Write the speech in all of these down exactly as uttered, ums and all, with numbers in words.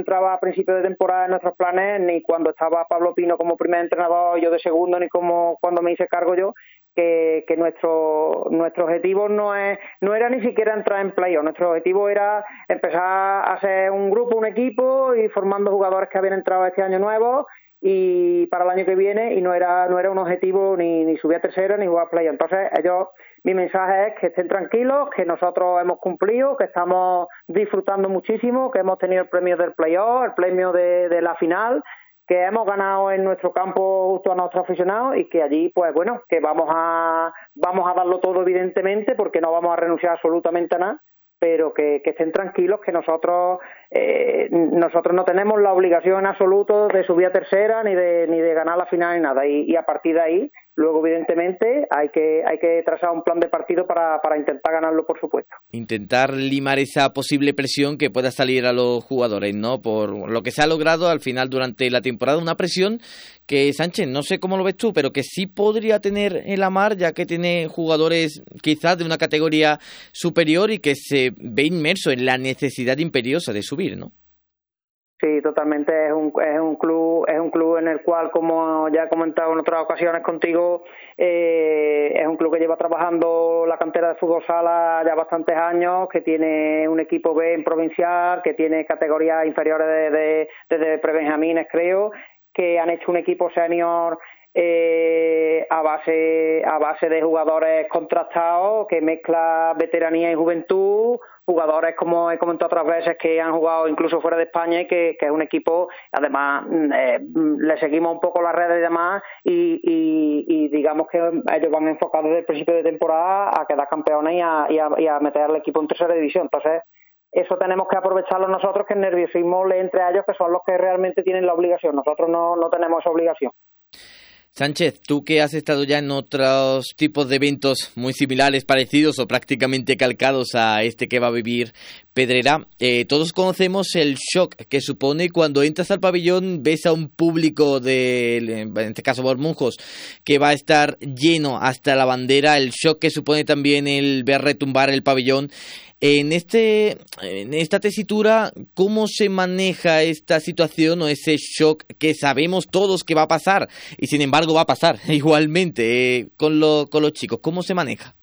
entraba a principio de temporada en nuestros planes, ni cuando estaba Pablo Pino como primer entrenador, yo de segundo, ni como cuando me hice cargo yo, que, que nuestro nuestro objetivo no es no era ni siquiera entrar en playoff. Nuestro objetivo era empezar a hacer un grupo, un equipo, y formando jugadores que habían entrado este año nuevos y para el año que viene, y no era no era un objetivo ni, ni subir a tercera ni jugar a playoff. Entonces ellos, mi mensaje es que estén tranquilos, que nosotros hemos cumplido, que estamos disfrutando muchísimo, que hemos tenido el premio del playoff, el premio de, de la final, que hemos ganado en nuestro campo justo a nuestros aficionados, y que allí, pues bueno, que vamos a vamos a darlo todo, evidentemente, porque no vamos a renunciar absolutamente a nada, pero que, que estén tranquilos, que nosotros eh, nosotros no tenemos la obligación en absoluto de subir a tercera ni de ni de ganar la final ni nada, y, y a partir de ahí luego evidentemente hay que hay que trazar un plan de partido para, para intentar ganarlo, por supuesto. Intentar limar esa posible presión que pueda salir a los jugadores, ¿no? Por lo que se ha logrado al final durante la temporada, una presión que, Sánchez, no sé cómo lo ves tú, pero que sí podría tener el Amar, ya que tiene jugadores quizás de una categoría superior y que se ve inmerso en la necesidad imperiosa de subir, ¿no? Sí, totalmente. Es un es un club es un club en el cual, como ya he comentado en otras ocasiones contigo, eh, es un club que lleva trabajando la cantera de fútbol sala ya bastantes años, que tiene un equipo B en provincial, que tiene categorías inferiores de, de, desde prebenjamines, creo, que han hecho un equipo senior eh, a base a base de jugadores contrastados, que mezcla veteranía y juventud, jugadores, como he comentado otras veces, que han jugado incluso fuera de España, y que, que es un equipo, además eh, le seguimos un poco las redes y demás, y, y, y digamos que ellos van enfocados desde el principio de temporada a quedar campeones y a, y a, y a meter al equipo en tercera división. Entonces eso tenemos que aprovecharlo nosotros, que el nerviosismo le entre a ellos, que son los que realmente tienen la obligación. Nosotros no, no tenemos esa obligación. Sánchez, tú que has estado ya en otros tipos de eventos muy similares, parecidos o prácticamente calcados a este que va a vivir Pedrera, eh, todos conocemos el shock que supone cuando entras al pabellón, ves a un público de, en este caso Bormujos, que va a estar lleno hasta la bandera, el shock que supone también el ver retumbar el pabellón. En este, en esta tesitura, ¿cómo se maneja esta situación o ese shock que sabemos todos que va a pasar y sin embargo va a pasar igualmente eh, con, lo, con los chicos? ¿Cómo se maneja?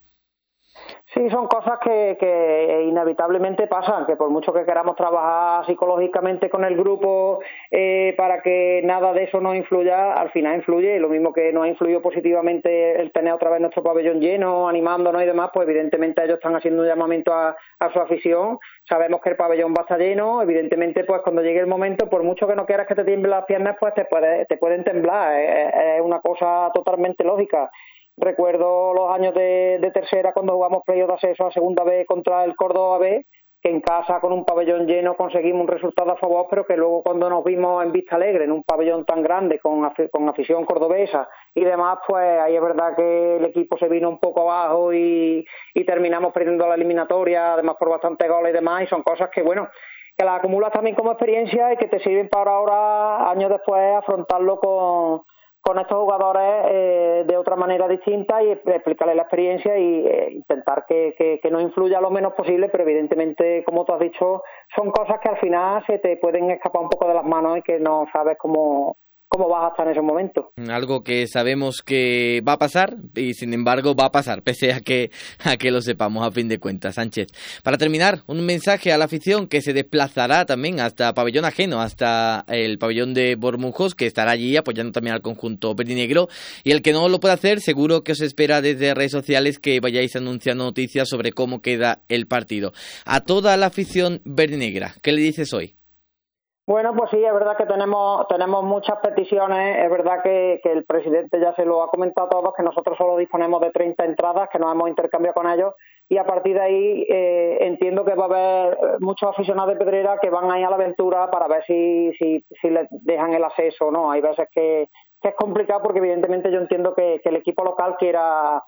Sí, son cosas que, que inevitablemente pasan, que por mucho que queramos trabajar psicológicamente con el grupo eh, para que nada de eso nos influya, al final influye, y lo mismo que nos ha influido positivamente el tener otra vez nuestro pabellón lleno, animándonos y demás, pues evidentemente ellos están haciendo un llamamiento a, a su afición. Sabemos que el pabellón va a estar lleno, evidentemente pues cuando llegue el momento, por mucho que no quieras que te tiemblen las piernas, pues te, puede, te pueden temblar, es, es una cosa totalmente lógica. Recuerdo los años de, de tercera, cuando jugamos playoff de acceso a segunda B contra el Córdoba B, que en casa con un pabellón lleno conseguimos un resultado a favor, pero que luego cuando nos vimos en Vista Alegre, en un pabellón tan grande, con, con afición cordobesa y demás, pues ahí es verdad que el equipo se vino un poco abajo y, y terminamos perdiendo la eliminatoria, además por bastantes goles y demás, y son cosas que, bueno, que las acumulas también como experiencia y que te sirven para ahora, años después, afrontarlo con... con estos jugadores eh, de otra manera distinta, y explicarles la experiencia y eh, intentar que, que, que no influya lo menos posible, pero evidentemente, como tú has dicho, son cosas que al final se te pueden escapar un poco de las manos y que no sabes cómo, cómo vas a estar en ese momento. Algo que sabemos que va a pasar y sin embargo va a pasar, pese a que, a que lo sepamos a fin de cuentas. Sánchez, para terminar, un mensaje a la afición que se desplazará también hasta pabellón ajeno, hasta el pabellón de Bormujos, que estará allí apoyando también al conjunto verdinegro, y el que no lo puede hacer, seguro que os espera desde redes sociales que vayáis anunciando noticias sobre cómo queda el partido. A toda la afición verdinegra, ¿qué le dices hoy? Bueno, pues sí, es verdad que tenemos tenemos muchas peticiones, es verdad que, que el presidente ya se lo ha comentado a todos, que nosotros solo disponemos de treinta entradas, que nos hemos intercambiado con ellos, y a partir de ahí eh, entiendo que va a haber muchos aficionados de Pedrera que van a ir a la aventura para ver si si, si les dejan el acceso o no. Hay veces que, que es complicado porque evidentemente yo entiendo que, que el equipo local quiera...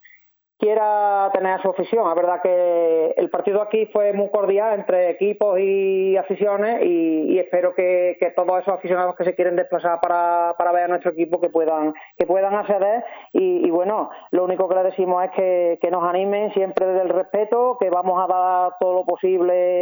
quiera tener a su afición. Es verdad que el partido aquí fue muy cordial entre equipos y aficiones, y, y espero que, que todos esos aficionados que se quieren desplazar para, para ver a nuestro equipo que puedan que puedan acceder, y, y bueno, lo único que le decimos es que, que nos animen siempre desde el respeto, que vamos a dar todo lo posible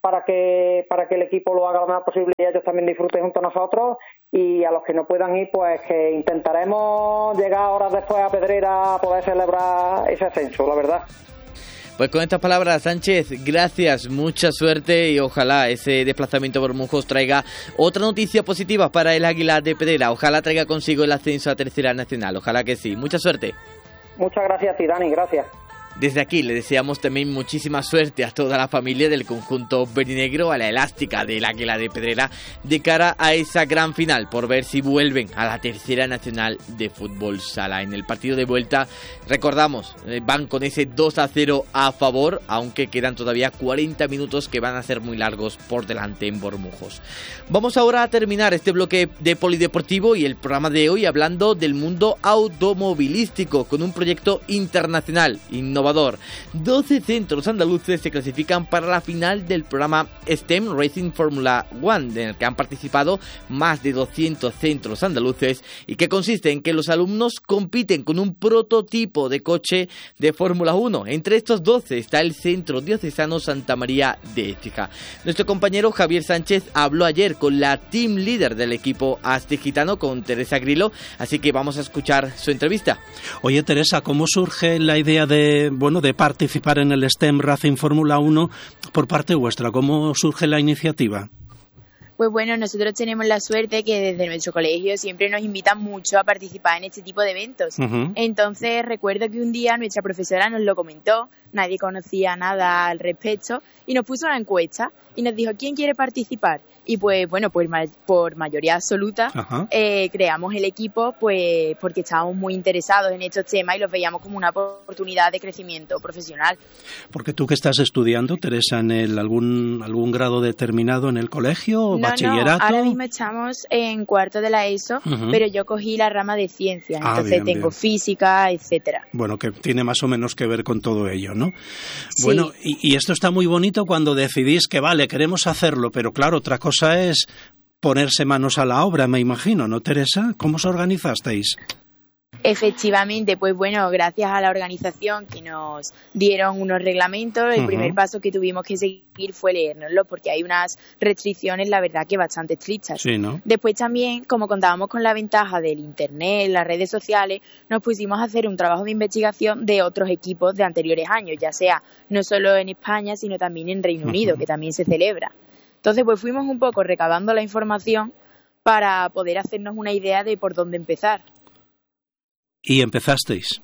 para que para que el equipo lo haga lo mejor posible y ellos también disfruten junto a nosotros. Y a los que no puedan ir, pues que intentaremos llegar horas después a Pedrera a poder celebrar ese ascenso, la verdad. Pues con estas palabras, Sánchez, gracias, mucha suerte y ojalá ese desplazamiento por Bormujos traiga otra noticia positiva para el Águila de Pedrera. Ojalá traiga consigo el ascenso a Tercera Nacional, ojalá que sí. Mucha suerte. Muchas gracias a ti, Dani, gracias. Desde aquí le deseamos también muchísima suerte a toda la familia del conjunto verdinegro, a la elástica del Águila de Pedrera, de cara a esa gran final, por ver si vuelven a la Tercera Nacional de Fútbol Sala. En el partido de vuelta, recordamos, van con ese dos a cero a favor, aunque quedan todavía cuarenta minutos que van a ser muy largos por delante en Bormujos. Vamos ahora a terminar este bloque de polideportivo y el programa de hoy hablando del mundo automovilístico, con un proyecto internacional, innovador. doce centros andaluces se clasifican para la final del programa STEM Racing Formula uno, en el que han participado más de doscientos centros andaluces y que consiste en que los alumnos compiten con un prototipo de coche de Fórmula uno. Entre estos doce está el Centro Diocesano Santa María de Écija. Nuestro compañero Javier Sánchez habló ayer con la team leader del equipo astegitano, con Teresa Grillo, así que vamos a escuchar su entrevista. Oye, Teresa, ¿cómo surge la idea de bueno, de participar en el STEM Racing Fórmula uno por parte vuestra? ¿Cómo surge la iniciativa? Pues bueno, nosotros tenemos la suerte que desde nuestro colegio siempre nos invitan mucho a participar en este tipo de eventos. Uh-huh. Entonces recuerdo que un día nuestra profesora nos lo comentó, nadie conocía nada al respecto y nos puso una encuesta y nos dijo ¿quién quiere participar? Y pues bueno, pues por mayoría absoluta uh-huh. eh, creamos el equipo pues porque estábamos muy interesados en estos temas y los veíamos como una oportunidad de crecimiento profesional. Porque tú que estás estudiando, Teresa, en el algún algún grado determinado en el colegio o no, bachillerato. No, ahora mismo estamos en cuarto de la ESO, uh-huh. pero yo cogí la rama de ciencias, ah, entonces bien, tengo bien. física, etcétera. Bueno, que tiene más o menos que ver con todo ello, ¿no? Sí. Bueno, y, y esto está muy bonito cuando decidís que vale, queremos hacerlo, pero claro, otra cosa es ponerse manos a la obra, me imagino, ¿no, Teresa? ¿Cómo os organizasteis? Efectivamente, pues bueno, gracias a la organización que nos dieron unos reglamentos, el uh-huh. primer paso que tuvimos que seguir fue leérnoslo, porque hay unas restricciones, la verdad, que bastante estrictas. Sí, ¿no? Después también, como contábamos con la ventaja del internet, las redes sociales, nos pusimos a hacer un trabajo de investigación de otros equipos de anteriores años, ya sea no solo en España, sino también en Reino uh-huh. Unido, que también se celebra. Entonces, pues fuimos un poco recabando la información para poder hacernos una idea de por dónde empezar. ¿Y empezasteis?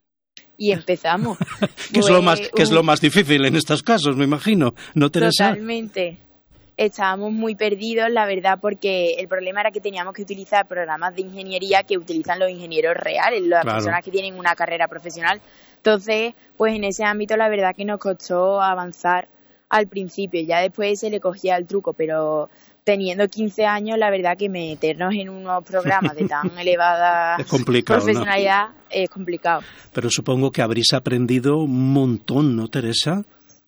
Y empezamos. ¿Qué, pues, es lo más, ¿Qué uh, es lo más difícil en estos casos, me imagino? ¿No, Teresa? Totalmente. Estábamos muy perdidos, la verdad, porque el problema era que teníamos que utilizar programas de ingeniería que utilizan los ingenieros reales, las claro. personas que tienen una carrera profesional. Entonces, pues en ese ámbito la verdad que nos costó avanzar al principio. Ya después se le cogía el truco, pero teniendo quince años, la verdad que meternos en unos programas de tan elevada es complicado, profesionalidad ¿no? es complicado. Pero supongo que habréis aprendido un montón, ¿no, Teresa?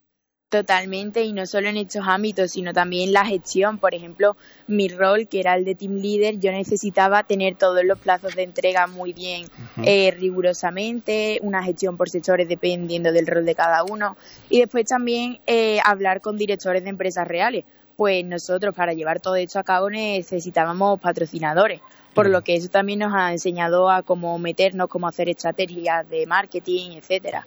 Totalmente, y no solo en estos ámbitos, sino también la gestión. Por ejemplo, mi rol, que era el de team leader, yo necesitaba tener todos los plazos de entrega muy bien uh-huh. eh, rigurosamente, una gestión por sectores dependiendo del rol de cada uno, y después también eh, hablar con directores de empresas reales. Pues nosotros para llevar todo esto a cabo necesitábamos patrocinadores, por lo que eso también nos ha enseñado a cómo meternos, cómo hacer estrategias de marketing, etcétera.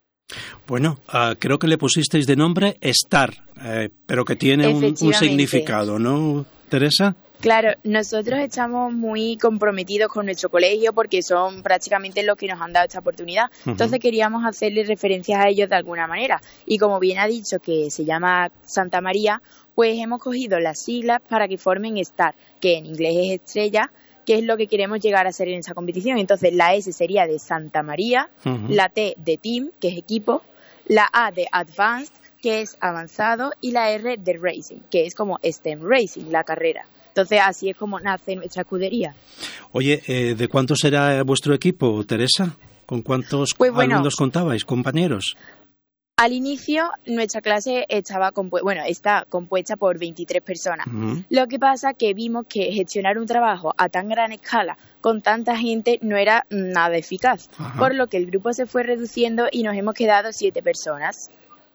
Bueno, uh, creo que le pusisteis de nombre Star, eh, pero que tiene un, un significado, ¿no, Teresa? Claro, nosotros estamos muy comprometidos con nuestro colegio porque son prácticamente los que nos han dado esta oportunidad. Uh-huh. Entonces queríamos hacerle referencias a ellos de alguna manera. Y como bien ha dicho que se llama Santa María, pues hemos cogido las siglas para que formen Star, que en inglés es estrella, que es lo que queremos llegar a ser en esa competición. Entonces la S sería de Santa María, uh-huh. la T de Team, que es equipo, la A de Advanced, que es avanzado, y la R de Racing, que es como STEM Racing, la carrera. Entonces así es como nace nuestra escudería. Oye, eh, ¿de cuántos será vuestro equipo, Teresa? ¿Con cuántos pues bueno, alumnos contabais, compañeros? Al inicio nuestra clase estaba compu- bueno, está compuesta por veintitrés personas. Uh-huh. Lo que pasa que vimos que gestionar un trabajo a tan gran escala con tanta gente no era nada eficaz, uh-huh. por lo que el grupo se fue reduciendo y nos hemos quedado siete personas.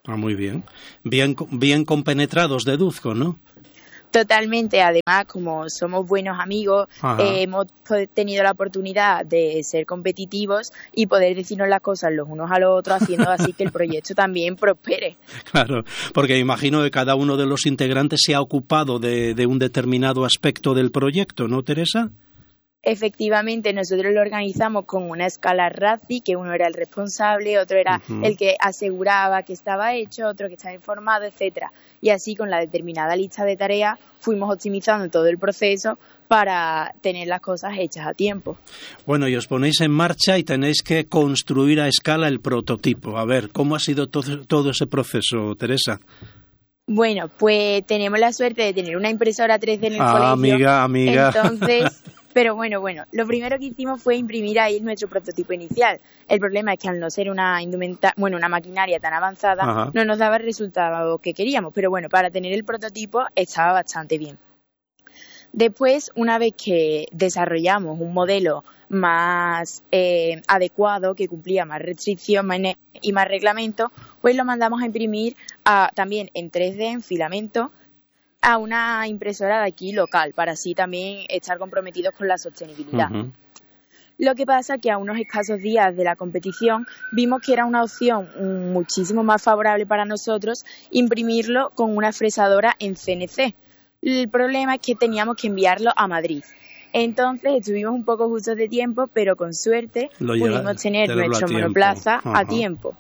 Ah, muy bien. Bien, bien compenetrados, deduzco, ¿no? Totalmente, además, como somos buenos amigos, eh, hemos tenido la oportunidad de ser competitivos y poder decirnos las cosas los unos a los otros, haciendo así que el proyecto también prospere. Claro, porque imagino que cada uno de los integrantes se ha ocupado de, de un determinado aspecto del proyecto, ¿no, Teresa? Efectivamente, nosotros lo organizamos con una escala R A C I, que uno era el responsable, otro era uh-huh. el que aseguraba que estaba hecho, otro que estaba informado, etcétera. Y así, con la determinada lista de tareas, fuimos optimizando todo el proceso para tener las cosas hechas a tiempo. Bueno, y os ponéis en marcha y tenéis que construir a escala el prototipo. A ver, ¿cómo ha sido todo, todo ese proceso, Teresa? Bueno, pues tenemos la suerte de tener una impresora tres D en el ah, colegio. Amiga, amiga. Entonces... Pero bueno, bueno, lo primero que hicimos fue imprimir ahí nuestro prototipo inicial. El problema es que al no ser una indumenta, bueno, una maquinaria tan avanzada, Ajá. no nos daba el resultado que queríamos. Pero bueno, para tener el prototipo estaba bastante bien. Después, una vez que desarrollamos un modelo más eh, adecuado, que cumplía más restricciones y más reglamentos, pues lo mandamos a imprimir a, también en tres D, en filamento, a una impresora de aquí local, para así también estar comprometidos con la sostenibilidad. Uh-huh. Lo que pasa es que a unos escasos días de la competición vimos que era una opción muchísimo más favorable para nosotros imprimirlo con una fresadora en C N C. El problema es que teníamos que enviarlo a Madrid. Entonces estuvimos un poco justos de tiempo, pero con suerte Lo pudimos llega, tener nuestro monoplaza Ajá. a tiempo.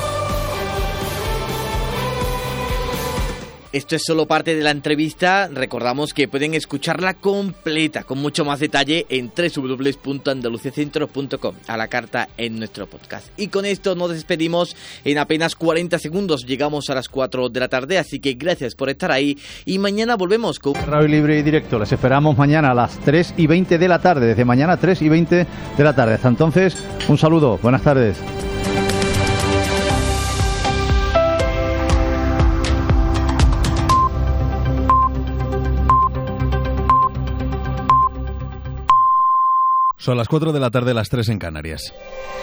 Esto es solo parte de la entrevista. Recordamos que pueden escucharla completa, con mucho más detalle, en doble u doble u doble u punto andaluciacentro punto com, a la carta en nuestro podcast. Y con esto nos despedimos en apenas cuarenta segundos. Llegamos a las cuatro de la tarde, así que gracias por estar ahí. Y mañana volvemos con... Radio Libre y Directo. Les esperamos mañana a las tres y veinte de la tarde. Desde mañana tres y veinte de la tarde. Hasta entonces, un saludo. Buenas tardes. Son las cuatro de la tarde, las tres en Canarias.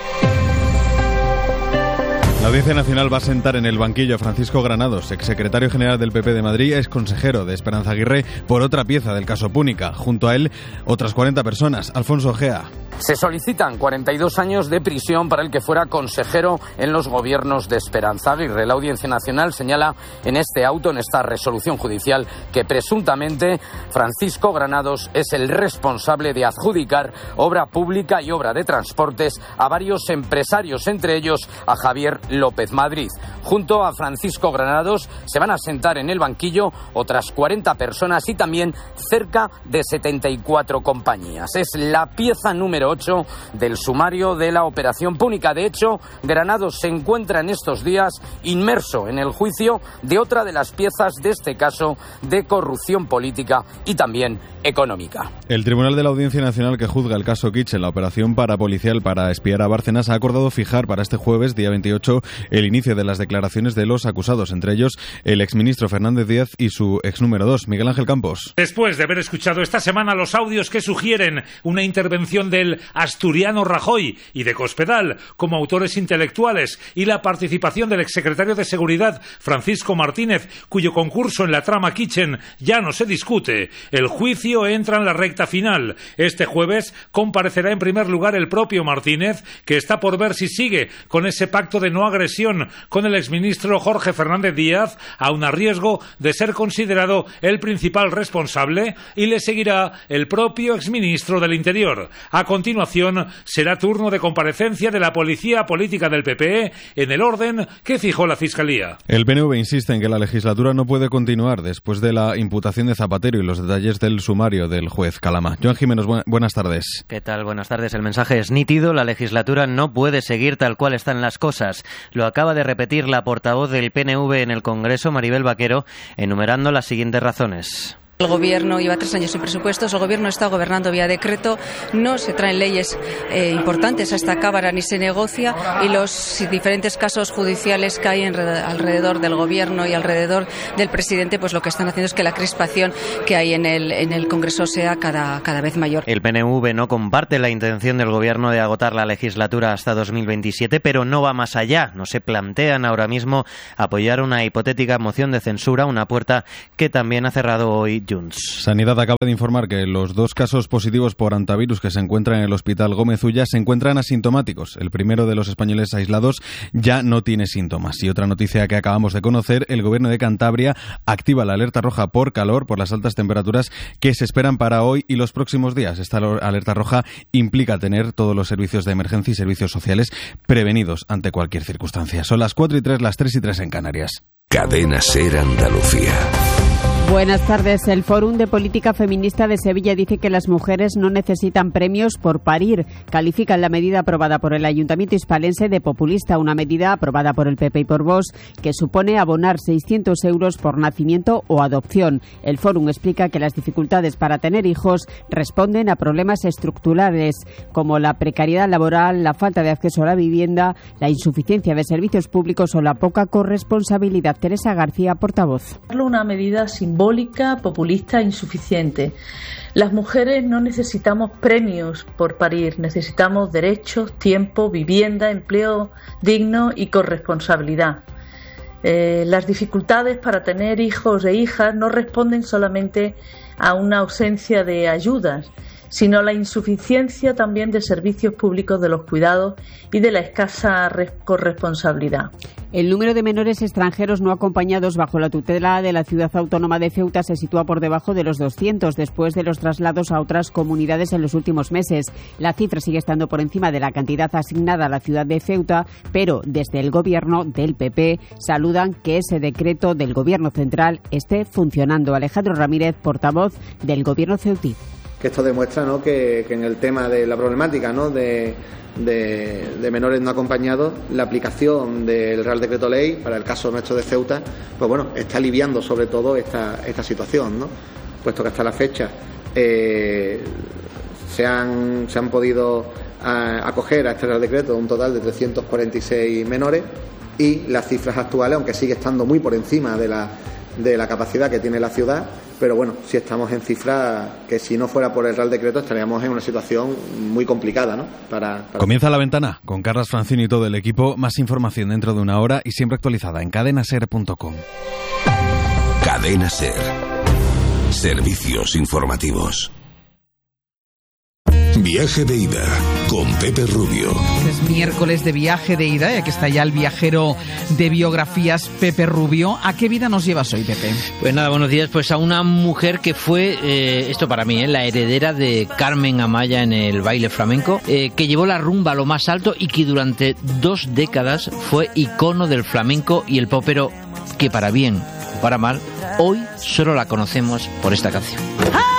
La Audiencia Nacional va a sentar en el banquillo a Francisco Granados, exsecretario general del P P de Madrid, ex consejero de Esperanza Aguirre, por otra pieza del caso Púnica. Junto a él, otras cuarenta personas. Alfonso Gea. Se solicitan cuarenta y dos años de prisión para el que fuera consejero en los gobiernos de Esperanza Aguirre. La Audiencia Nacional señala en este auto, en esta resolución judicial, que presuntamente Francisco Granados es el responsable de adjudicar obra pública y obra de transportes a varios empresarios, entre ellos a Javier López Madrid. Junto a Francisco Granados se van a sentar en el banquillo otras cuarenta personas y también cerca de setenta y cuatro compañías. Es la pieza número ocho del sumario de la operación Púnica. De hecho, Granados se encuentra en estos días inmerso en el juicio de otra de las piezas de este caso de corrupción política y también económica. El Tribunal de la Audiencia Nacional, que juzga el caso Kitchen, la operación parapolicial para espiar a Bárcenas, ha acordado fijar para este jueves, día veintiocho, el inicio de las declaraciones de los acusados, entre ellos el exministro Fernández Díaz y su ex número dos, Miguel Ángel Campos. Después de haber escuchado esta semana los audios que sugieren una intervención del asturiano Rajoy y de Cospedal como autores intelectuales y la participación del exsecretario de Seguridad Francisco Martínez, cuyo concurso en la trama Kitchen ya no se discute, el juicio entra en la recta final. Este jueves comparecerá en primer lugar el propio Martínez, que está por ver si sigue con ese pacto de no agresión con el exministro Jorge Fernández Díaz, aun a riesgo de ser considerado el principal responsable, y le seguirá el propio exministro del Interior. A continuación será turno de comparecencia de la policía política del P P E en el orden que fijó la Fiscalía. El P N V insiste en que la legislatura no puede continuar después de la imputación de Zapatero y los detalles del sumario del juez Calama. Joan Jiménez, bu- buenas tardes. ¿Qué tal? Buenas tardes. El mensaje es nítido. La legislatura no puede seguir tal cual están las cosas. Lo acaba de repetir la portavoz del P N V en el Congreso, Maribel Vaquero, enumerando las siguientes razones. El Gobierno lleva tres años sin presupuestos, el Gobierno está gobernando vía decreto, no se traen leyes eh, importantes a esta Cámara ni se negocia, y los diferentes casos judiciales que hay en, alrededor del Gobierno y alrededor del presidente, pues lo que están haciendo es que la crispación que hay en el, en el Congreso sea cada, cada vez mayor. El P N V no comparte la intención del Gobierno de agotar la legislatura hasta dos mil veintisiete, pero no va más allá. No se plantean ahora mismo apoyar una hipotética moción de censura, una puerta que también ha cerrado hoy Junts. Sanidad acaba de informar que los dos casos positivos por hantavirus que se encuentran en el Hospital Gómez Ulla se encuentran asintomáticos. El primero de los españoles aislados ya no tiene síntomas. Y otra noticia que acabamos de conocer, el Gobierno de Cantabria activa la alerta roja por calor, por las altas temperaturas que se esperan para hoy y los próximos días. Esta alerta roja implica tener todos los servicios de emergencia y servicios sociales prevenidos ante cualquier circunstancia. Son las cuatro y tres, las tres y tres en Canarias. Cadena SER Andalucía. Buenas tardes. El Fórum de Política Feminista de Sevilla dice que las mujeres no necesitan premios por parir. Califican la medida aprobada por el Ayuntamiento hispalense de populista, una medida aprobada por el P P y por Vox que supone abonar seiscientos euros por nacimiento o adopción. El Fórum explica que las dificultades para tener hijos responden a problemas estructurales como la precariedad laboral, la falta de acceso a la vivienda, la insuficiencia de servicios públicos o la poca corresponsabilidad. Teresa García, portavoz. Una medida simbólica, populista e insuficiente. Las mujeres no necesitamos premios por parir, necesitamos derechos, tiempo, vivienda, empleo digno y corresponsabilidad. Eh, las dificultades para tener hijos e hijas no responden solamente a una ausencia de ayudas, sino a la insuficiencia también de servicios públicos de los cuidados y de la escasa corresponsabilidad. El número de menores extranjeros no acompañados bajo la tutela de la ciudad autónoma de Ceuta se sitúa por debajo de los doscientos después de los traslados a otras comunidades en los últimos meses. La cifra sigue estando por encima de la cantidad asignada a la ciudad de Ceuta, pero desde el gobierno del P P saludan que ese decreto del gobierno central esté funcionando. Alejandro Ramírez, portavoz del gobierno ceutí. Que esto demuestra, ¿no?, que, que en el tema de la problemática, ¿no?, de, de, de menores no acompañados, la aplicación del Real Decreto Ley para el caso nuestro de Ceuta, pues bueno, está aliviando sobre todo esta, esta situación, ¿no?, puesto que hasta la fecha eh, se han se han podido a, acoger a este Real Decreto un total de trescientos cuarenta y seis menores, y las cifras actuales, aunque sigue estando muy por encima de la de la capacidad que tiene la ciudad, pero bueno, si estamos en cifras que si no fuera por el Real Decreto estaríamos en una situación muy complicada, ¿no? Para, para... Comienza La Ventana con Carlas Francini y todo el equipo. Más información dentro de una hora y siempre actualizada en cadena ser punto com. Cadena SER. Servicios informativos. Viaje de ida con Pepe Rubio. Es miércoles de viaje de ida y aquí está ya el viajero de biografías, Pepe Rubio. ¿A qué vida nos llevas hoy, Pepe? Pues nada, buenos días. Pues a una mujer que fue, eh, esto para mí, eh, la heredera de Carmen Amaya en el baile flamenco, eh, que llevó la rumba a lo más alto y que durante dos décadas fue icono del flamenco y el pop, pero que para bien o para mal, hoy solo la conocemos por esta canción. ¡Ah!